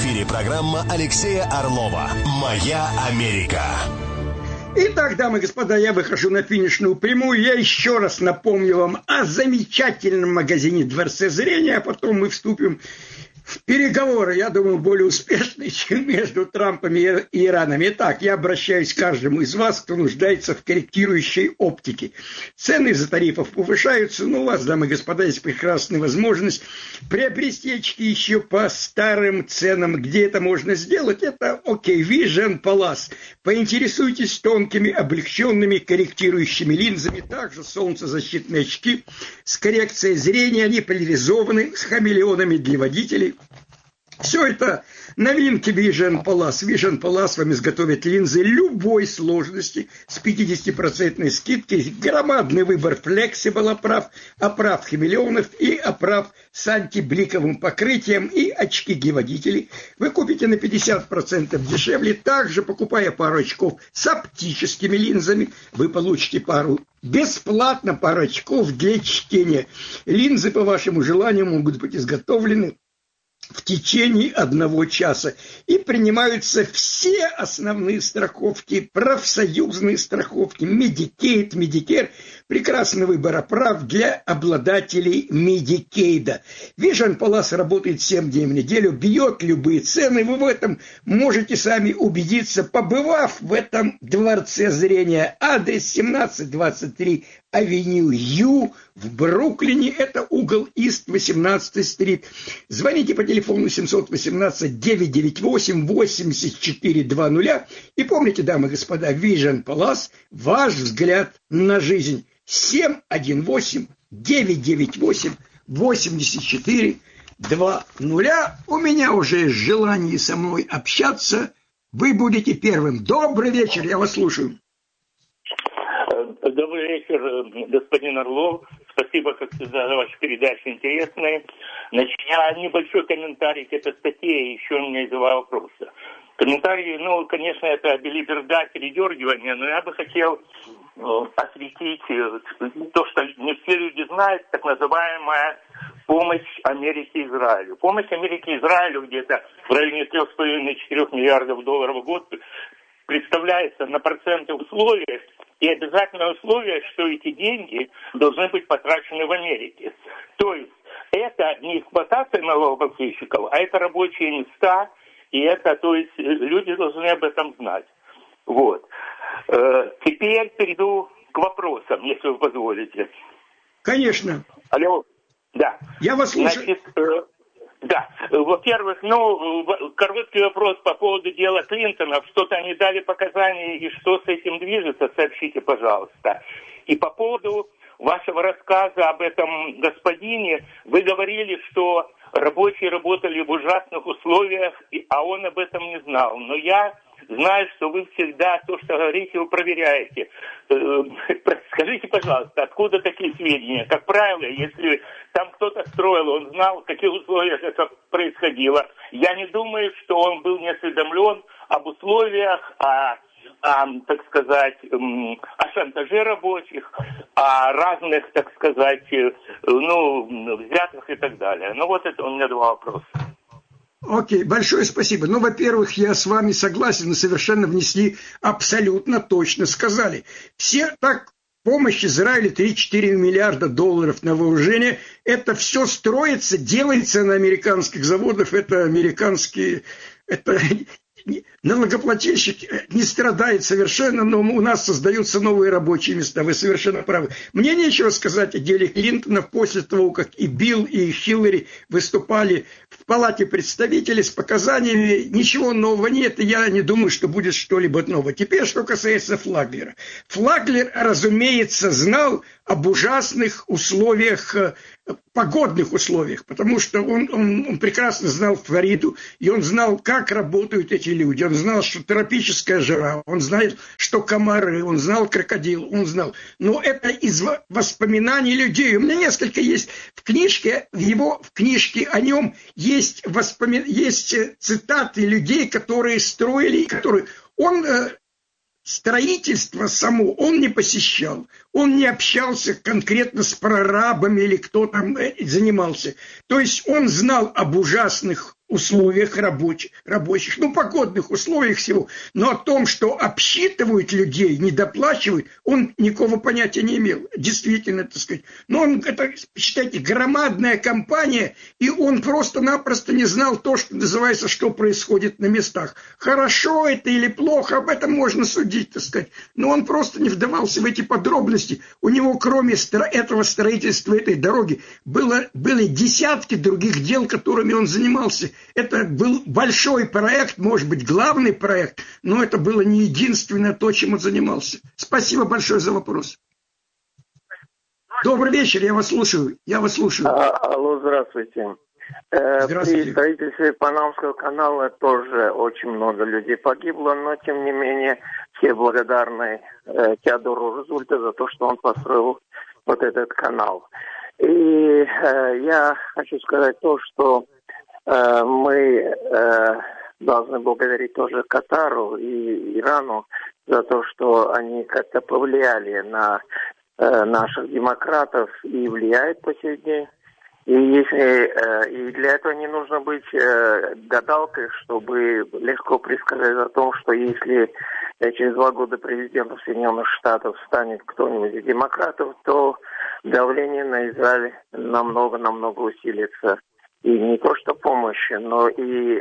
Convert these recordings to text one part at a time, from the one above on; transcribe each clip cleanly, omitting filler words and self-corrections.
эфире программа Алексея Орлова «Моя Америка». Итак, дамы и господа, я выхожу на финишную прямую. Я еще раз напомню вам о замечательном магазине «Дворце зрения», а потом мы вступим в переговоры, я думаю, более успешные, чем между Трампом и Ираном. Итак, я обращаюсь к каждому из вас, кто нуждается в корректирующей оптике. Цены из-за тарифов повышаются, но у вас, дамы и господа, есть прекрасная возможность приобрести очки еще по старым ценам. Где это можно сделать? Это Vision Palace. Поинтересуйтесь тонкими, облегченными корректирующими линзами, также солнцезащитные очки с коррекцией зрения, они поляризованы, с хамелеонами для водителей. Все это новинки Vision Palace. Vision Palace вам изготовит линзы любой сложности с 50% скидкой. Громадный выбор флексибл оправ хамелеонов и оправ с антибликовым покрытием и очки для водителей. Вы купите на 50% дешевле. Также, покупая пару очков с оптическими линзами, вы получите бесплатно пару очков для чтения. Линзы по вашему желанию могут быть изготовлены в течение 1 часа. И принимаются все основные страховки, профсоюзные страховки, Medicaid, Medicare. Прекрасный выбор оправ для обладателей Медикейда. Vision Palace работает 7 дней в неделю, бьет любые цены. Вы в этом можете сами убедиться, побывав в этом дворце зрения. Адрес 1723 Авеню Ю в Бруклине. Это угол Ист 18-й стрит. Звоните по телефону 718-998-8420. И помните, дамы и господа, Vision Palace, ваш взгляд на жизнь. 718-998-8420. У меня уже есть желание со мной общаться. Вы будете первым. Добрый вечер, я вас слушаю. Добрый вечер, господин Орлов. Спасибо, как всегда, за ваши передачи интересные. Значит, я небольшой комментарий к этой статье, еще у меня есть 2 вопроса. Комментарий, конечно, это белиберда, передергивание, но я бы хотел осветить то, что не все люди знают, так называемая помощь Америки Израилю. Помощь Америки Израилю где-то в районе 3,5-4 миллиардов долларов в год представляется на проценты условиях, и обязательное условие, что эти деньги должны быть потрачены в Америке. То есть это не эксплуатация налогоплательщиков, а это рабочие места, и это, то есть люди должны об этом знать. Вот. Теперь перейду к вопросам, если вы позволите. Конечно. Алло. Да. Я вас слушаю. Значит, да. Во-первых, короткий вопрос по поводу дела Клинтонов. Что-то они дали показания, и что с этим движется, сообщите, пожалуйста. И по поводу вашего рассказа об этом господине, вы говорили, что рабочие работали в ужасных условиях, а он об этом не знал. Но я знаю, что вы всегда то, что говорите, вы проверяете. Скажите, пожалуйста, откуда такие сведения? Как правило, если там кто-то строил, он знал, в каких условиях это происходило. Я не думаю, что он был не осведомлен об условиях, так сказать, о шантаже рабочих, о разных, так сказать, взятках и так далее. Вот это у меня 2 вопроса. Окей, большое спасибо. Во-первых, я с вами согласен, вы совершенно внесли, абсолютно точно сказали. Все так, помощь Израилю 3-4 миллиарда долларов на вооружение, это все строится, делается на американских заводах, налогоплательщик не страдает совершенно, но у нас создаются новые рабочие места. Вы совершенно правы. Мне нечего сказать о деле Клинтона после того, как и Билл, и Хиллари выступали в Палате представителей с показаниями. Ничего нового нет, и я не думаю, что будет что-либо новое. Теперь, что касается Флаглера. Флаглер, разумеется, знал об ужасных условиях, погодных условиях, потому что он прекрасно знал Флориду, и он знал, как работают эти люди, он знал, что тропическая жара, он знал, что комары, он знал крокодил, он знал. Но это из воспоминаний людей. У меня несколько есть в книжке о нем есть цитаты людей, которые строили, строительство само он не посещал, он не общался конкретно с прорабами или кто там занимался. То есть он знал об ужасных условиях рабочих, погодных условиях всего. Но о том, что обсчитывают людей, недоплачивают, он никакого понятия не имел. Действительно, так сказать. Но он, это, считайте, громадная компания, и он просто-напросто не знал то, что называется, что происходит на местах. Хорошо это или плохо, об этом можно судить, так сказать. Но он просто не вдавался в эти подробности. У него, кроме этого строительства этой дороги, были десятки других дел, которыми он занимался. Это был большой проект, может быть, главный проект, но это было не единственное то, чем он занимался. Спасибо большое за вопрос. Добрый вечер, я вас слушаю. Алло, здравствуйте. Здравствуйте. При строительстве Панамского канала тоже очень много людей погибло, но, тем не менее, все благодарны Теодору Рузвельту за то, что он построил вот этот канал. И я хочу сказать то, что мы должны благодарить тоже Катару и Ирану за то, что они как-то повлияли на наших демократов и влияют по сей день. И для этого не нужно быть гадалкой, чтобы легко предсказать о том, что если через 2 года президентом Соединенных Штатов станет кто-нибудь из демократов, то давление на Израиль намного усилится. И не то что помощи, но и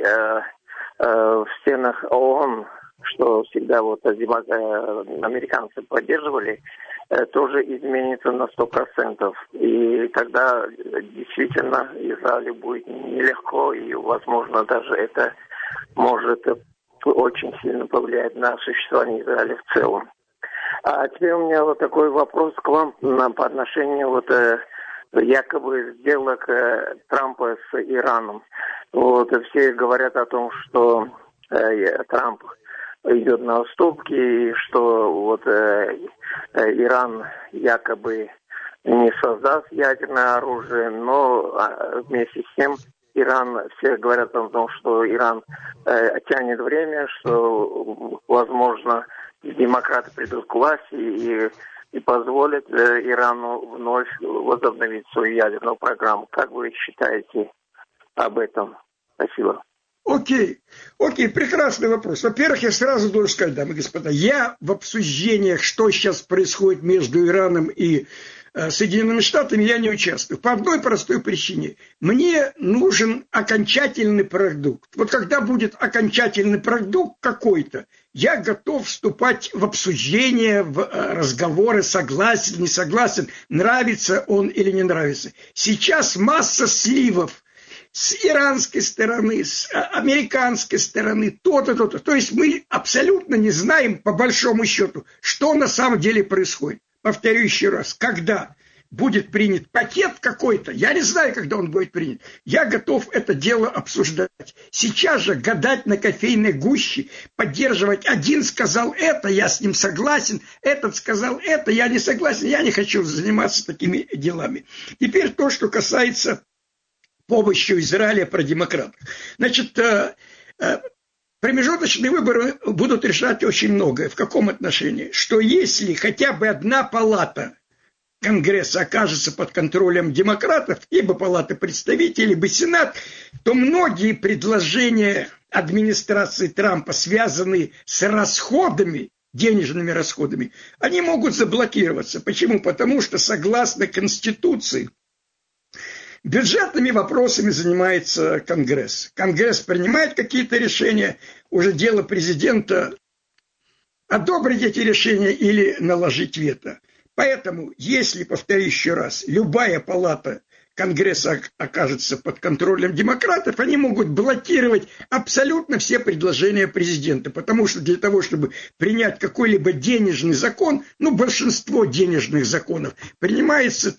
в стенах ООН, что всегда американцы поддерживали, тоже изменится на 100%. И тогда действительно Израилю будет нелегко, и, возможно, даже это может очень сильно повлиять на существование Израиля в целом. А теперь у меня вот такой вопрос к вам по отношению якобы сделок Трампа с Ираном. Все говорят о том, что Трамп идет на уступки, и что Иран якобы не создаст ядерное оружие, но вместе с тем все говорят о том, что Иран тянет время, что, возможно, демократы придут к власти и позволят Ирану вновь возобновить свою ядерную программу. Как вы считаете об этом? Спасибо. Окей, прекрасный вопрос. Во-первых, я сразу должен сказать, дамы и господа, я в обсуждениях, что сейчас происходит между Ираном и Соединенными Штатами, я не участвую. По одной простой причине. Мне нужен окончательный продукт. Вот когда будет окончательный продукт какой-то, я готов вступать в обсуждения, в разговоры, согласен, не согласен, нравится он или не нравится. Сейчас масса сливов с иранской стороны, с американской стороны, то-то. То есть мы абсолютно не знаем, по большому счету, что на самом деле происходит. Повторю еще раз, когда будет принят пакет какой-то, я не знаю, когда он будет принят, я готов это дело обсуждать. Сейчас же гадать на кофейной гуще, поддерживать, один сказал это, я с ним согласен, этот сказал это, я не согласен, я не хочу заниматься такими делами. Теперь то, что касается помощи Израиля про демократов. Значит, промежуточные выборы будут решать очень многое. В каком отношении? Что если хотя бы одна палата Конгресса окажется под контролем демократов, либо Палата представителей, либо Сенат, то многие предложения администрации Трампа, связанные с расходами, денежными расходами, они могут заблокироваться. Почему? Потому что, согласно Конституции, бюджетными вопросами занимается Конгресс. Конгресс принимает какие-то решения, уже дело президента одобрить эти решения или наложить вето. Поэтому, если, повторю еще раз, любая палата Конгресса окажется под контролем демократов, они могут блокировать абсолютно все предложения президента. Потому что для того, чтобы принять какой-либо денежный закон, большинство денежных законов принимается,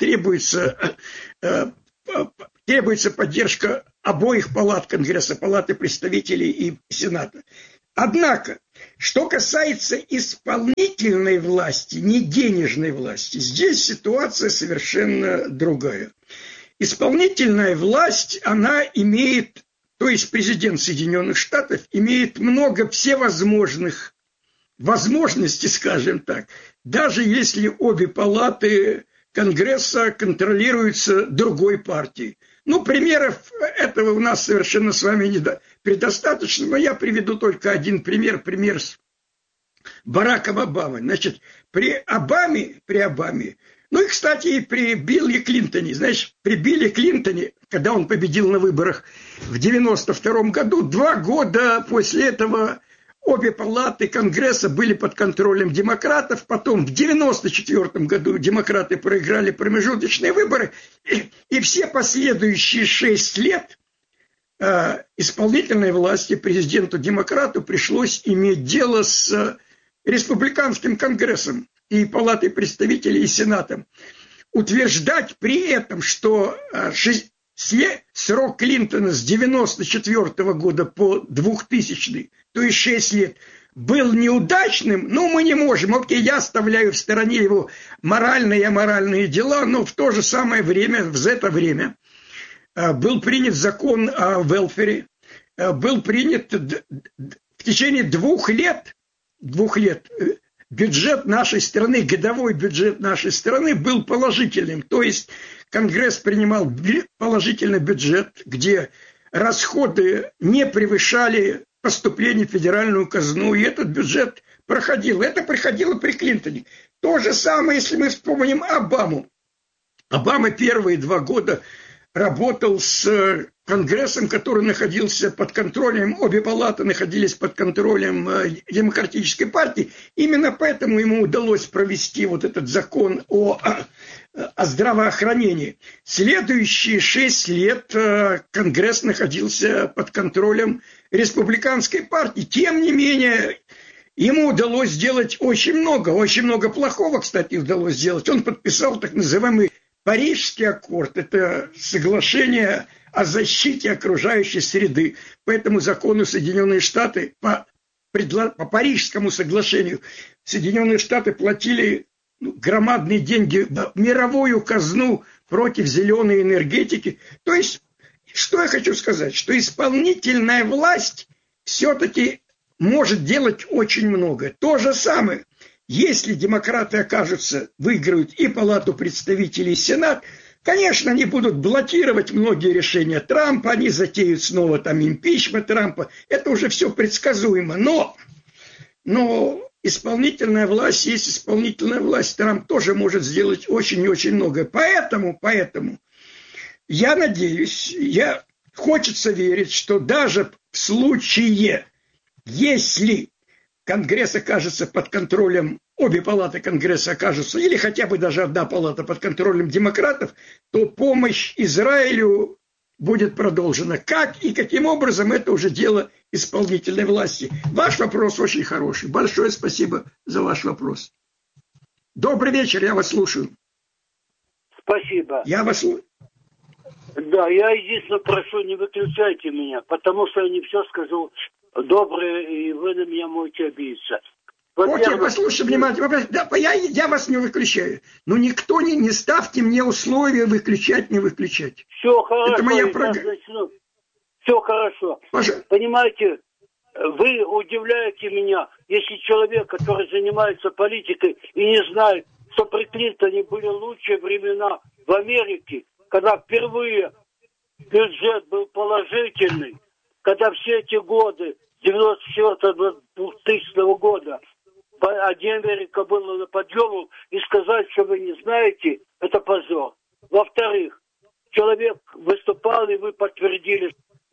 требуется поддержка обоих палат Конгресса, Палаты представителей и Сената. Однако, что касается исполнительной власти, не денежной власти, здесь ситуация совершенно другая. Исполнительная власть, она имеет, то есть президент Соединенных Штатов, имеет много всевозможных возможностей, скажем так, даже если обе палаты Конгресса контролируются другой партией. Ну, примеров этого у нас совершенно с вами предостаточно, но я приведу только один пример с Бараком Обамой. Значит, при Обаме, ну и, кстати, и при Билле Клинтоне, знаешь, при Билле Клинтоне, когда он победил на выборах в 1992 году, 2 года после этого обе палаты Конгресса были под контролем демократов, потом в 1994 году демократы проиграли промежуточные выборы, и все последующие 6 лет исполнительной власти президенту-демократу пришлось иметь дело с республиканским Конгрессом и Палатой представителей и Сенатом. Утверждать при этом, что срок Клинтона с 1994 года по 2000, то есть 6 лет, был неудачным, ну, мы не можем. Окей, я оставляю в стороне его моральные и аморальные дела, но в то же самое время, в это время, был принят закон о велфере, был принят в течение 2 лет, бюджет нашей страны, годовой бюджет нашей страны был положительным. То есть Конгресс принимал положительный бюджет, где расходы не превышали поступления в федеральную казну, и этот бюджет проходил. Это проходило при Клинтоне. То же самое, если мы вспомним Обаму. Обама первые 2 года работал с Конгрессом, который находился под контролем, обе палаты находились под контролем Демократической партии. Именно поэтому ему удалось провести вот этот закон о здравоохранении. Следующие 6 лет Конгресс находился под контролем Республиканской партии. Тем не менее, ему удалось сделать очень много плохого, кстати, удалось сделать. Он подписал так называемый Парижский аккорд. Это соглашение о защите окружающей среды. По этому закону Соединенные Штаты, по Парижскому соглашению, Соединенные Штаты платили громадные деньги в мировую казну против зеленой энергетики. То есть, что я хочу сказать, что исполнительная власть все-таки может делать очень много. То же самое, если демократы выиграют и Палату представителей, и Сенат, конечно, они будут блокировать многие решения Трампа, они затеют снова там импичмент Трампа. Это уже все предсказуемо. Но исполнительная власть есть исполнительная власть. Трамп тоже может сделать очень и очень многое. Поэтому я надеюсь, хочется верить, что даже в случае, если Конгресс окажется под контролем, обе палаты Конгресса окажутся, или хотя бы даже одна палата под контролем демократов, то помощь Израилю будет продолжена. Как и каким образом, это уже дело исполнительной власти. Ваш вопрос очень хороший. Большое спасибо за ваш вопрос. Добрый вечер, я вас слушаю. Спасибо. Я вас слушаю. Да, я единственное прошу, не выключайте меня, потому что я не все скажу доброе, и вы на меня можете обидеться. Окей, послушайте внимательно. Да, я вас не выключаю. Но никто не ставьте мне условия выключать, не выключать. Все хорошо. Это моя программа. Все хорошо. Пожалуйста. Понимаете, вы удивляете меня, если человек, который занимается политикой и не знает, что при Клинтоне были лучшие времена в Америке, когда впервые бюджет был положительный, когда все эти годы, с 1994 до 2000 года, Америка была на подъеме, и сказать, что вы не знаете, это позор. Во-вторых, человек выступал, и вы подтвердили.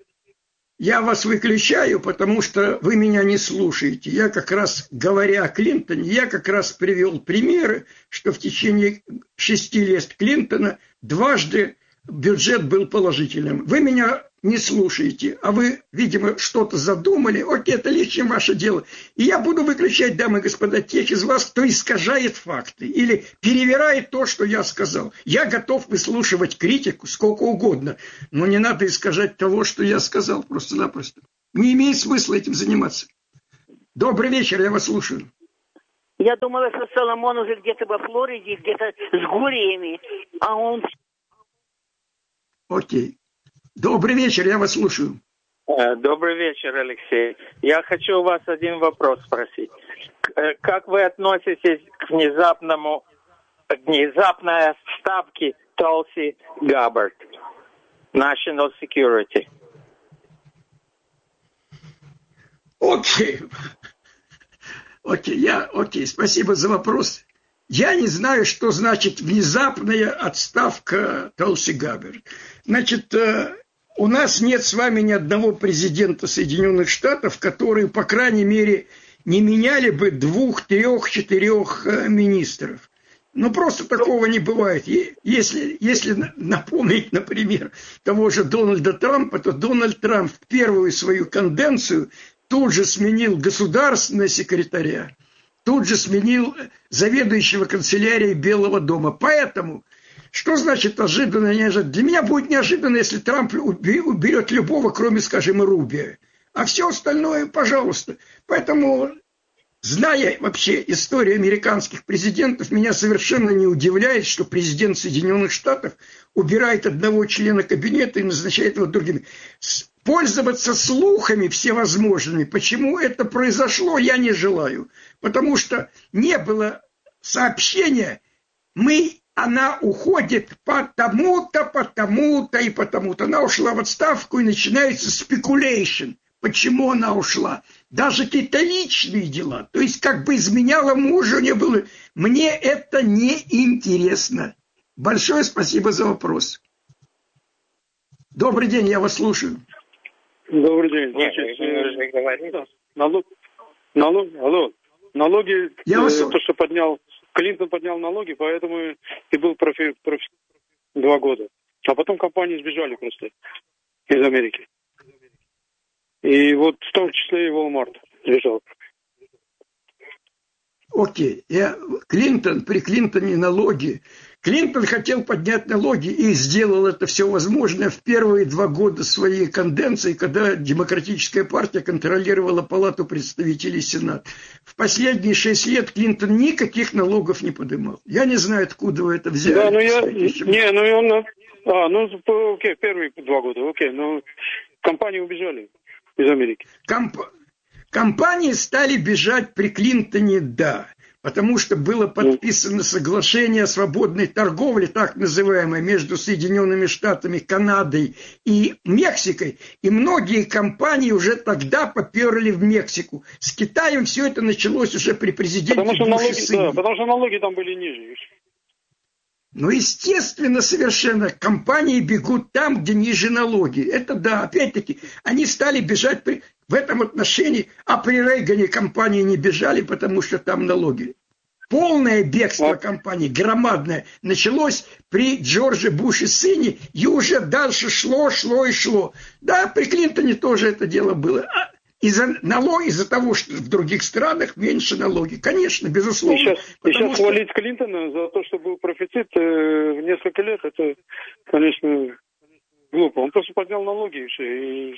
Я вас выключаю, потому что вы меня не слушаете. Я как раз, говоря о Клинтоне, я как раз привел примеры, что в течение 6 лет Клинтона дважды бюджет был положительным. Вы меня не слушаете, а вы, видимо, что-то задумали. Окей, это лично ваше дело. И я буду выключать, дамы и господа, тех из вас, кто искажает факты или перевирает то, что я сказал. Я готов выслушивать критику сколько угодно, но не надо искажать того, что я сказал, просто-напросто. Не имеет смысла этим заниматься. Добрый вечер, я вас слушаю. Я думала, что Соломон уже где-то во Флориде, где-то с гуриями, а он... Окей. Добрый вечер, я вас слушаю. Добрый вечер, Алексей. Я хочу у вас один вопрос спросить. Как вы относитесь к внезапной отставке Толси Габбард? national security. Окей, спасибо за вопрос. Я не знаю, что значит внезапная отставка Толси Габбард. Значит, у нас нет с вами ни одного президента Соединенных Штатов, которые, по крайней мере, не меняли бы 2, 3, 4 министров. Ну, просто такого не бывает. Если напомнить, например, того же Дональда Трампа, то Дональд Трамп в первую свою каденцию тут же сменил государственного секретаря, тут же сменил заведующего канцелярией Белого дома. Поэтому, что значит ожиданно, неожиданно? Для меня будет неожиданно, если Трамп уберет любого, кроме, скажем, Рубио. А все остальное, пожалуйста. Поэтому, зная вообще историю американских президентов, меня совершенно не удивляет, что президент Соединенных Штатов убирает одного члена кабинета и назначает его другим. Пользоваться слухами всевозможными, почему это произошло, я не желаю. Потому что не было сообщения, она уходит потому-то и потому-то. Она ушла в отставку, и начинается speculation. Почему она ушла? Даже какие-то личные дела. То есть как бы изменяла мужу, не было. Мне это не интересно. Большое спасибо за вопрос. Добрый день, я вас слушаю. Добрый день. Налоги, то, что Клинтон поднял налоги, поэтому и был 2 года. А потом компании сбежали просто из Америки. И вот в том числе и Walmart сбежал. Окей. При Клинтоне налоги. Клинтон хотел поднять налоги и сделал это все возможное в первые 2 года своей каденции, когда Демократическая партия контролировала Палату представителей Сената. В последние 6 лет Клинтон никаких налогов не поднимал. Я не знаю, откуда вы это взяли. Да, первые 2 года, но компании убежали из Америки. Компании стали бежать при Клинтоне, да. Потому что было подписано соглашение о свободной торговле, так называемое, между Соединенными Штатами, Канадой и Мексикой. И многие компании уже тогда поперли в Мексику. С Китаем все это началось уже при президенте Буше-сыне. Потому что налоги там были ниже. Ну, естественно, совершенно. Компании бегут там, где ниже налоги. Это да, опять-таки, они стали бежать в этом отношении, а при Рейгане компании не бежали, потому что там налоги. Полное бегство компаний, громадное, началось при Джордже Буше-сыне, и уже дальше шло. Да, при Клинтоне тоже это дело было. Из-за того, что в других странах меньше налоги. Конечно, безусловно. И сейчас хвалить Клинтона за то, что был профицит в несколько лет, это, конечно, глупо. Он просто поднял налоги и все.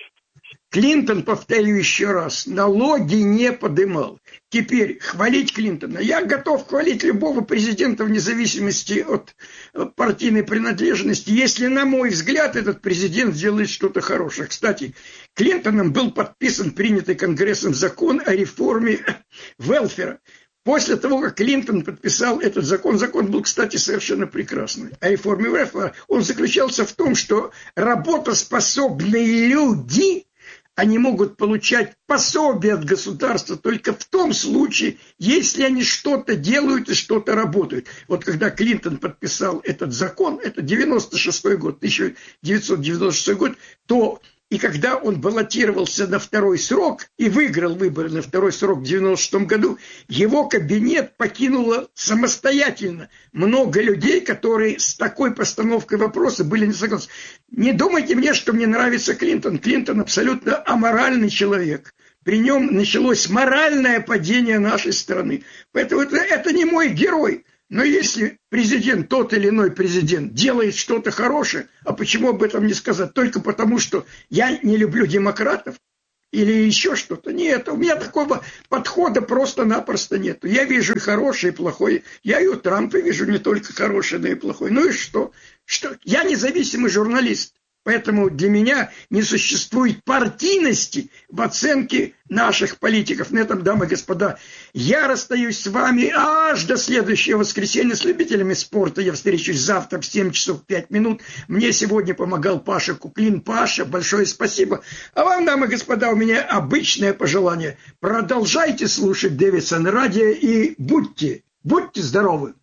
Клинтон, повторю еще раз, налоги не поднимал. Теперь хвалить Клинтона. Я готов хвалить любого президента вне зависимости от партийной принадлежности, если, на мой взгляд, этот президент делает что-то хорошее. Кстати, Клинтоном был подписан принятый Конгрессом закон о реформе велфера. После того, как Клинтон подписал этот закон был, кстати, совершенно прекрасный. О реформе велфера он заключался в том, что работоспособные люди, они могут получать пособие от государства только в том случае, если они что-то делают и что-то работают. Вот когда Клинтон подписал этот закон, это 1996 год, 1996 год, то и когда он баллотировался на 2-й срок и выиграл выборы на 2-й срок в 1996 году, его кабинет покинуло самостоятельно много людей, которые с такой постановкой вопроса были не согласны. Не думайте мне, что мне нравится Клинтон. Клинтон абсолютно аморальный человек. При нем началось моральное падение нашей страны. Поэтому это не мой герой. Но если президент, тот или иной президент, делает что-то хорошее, а почему об этом не сказать? Только потому, что я не люблю демократов или еще что-то? Нет, у меня такого подхода просто-напросто нет. Я вижу и хорошее, и плохое. Я и у Трампа вижу не только хорошее, но и плохое. Ну и что? Я независимый журналист. Поэтому для меня не существует партийности в оценке наших политиков. На этом, дамы и господа, я расстаюсь с вами аж до следующего воскресенья с любителями спорта. Я встречусь завтра в 7 часов 5 минут. Мне сегодня помогал Паша Куклин. Паша, большое спасибо. А вам, дамы и господа, у меня обычное пожелание. Продолжайте слушать Дэвидсон радио и будьте здоровы.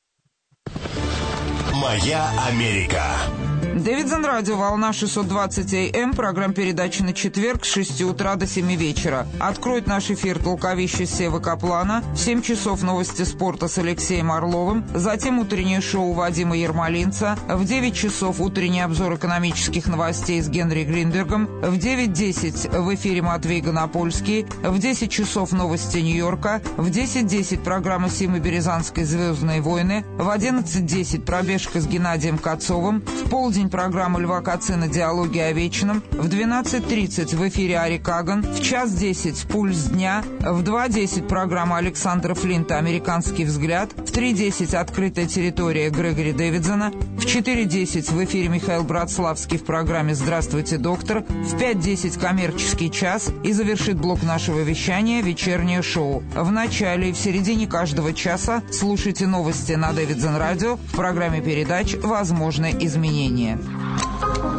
«Моя Америка». Дэвидсон радио, волна 620 АМ, программа передачи на четверг с 6 утра до 7 вечера. Откроет наш эфир толковище Севы Каплана, в 7 часов новости спорта с Алексеем Орловым, затем утреннее шоу Вадима Ермолинца, в 9 часов утренний обзор экономических новостей с Генри Гринбергом, в 9:10 в эфире Матвей Гонопольский, в 10 часов новости Нью-Йорка, в 10:10 программа Симы Березанской «Звездные войны», в 11:10 пробежка с Геннадием Кацовым, в полдень программа Льва Кацина «Диалоги о вечном», в 12:30 в эфире Ари Каган, в 1:10 «Пульс дня», в 2:10 программа Александра Флинта «Американский взгляд», в 3:10 «Открытая территория» Грегори Дэвидсона, в 4:10 в эфире Михаил Братславский в программе «Здравствуйте, доктор», в 5:10 «Коммерческий час» и завершит блок нашего вещания «Вечернее шоу». В начале и в середине каждого часа слушайте новости на Дэвидсон радио в программе передач «Возможны изменения».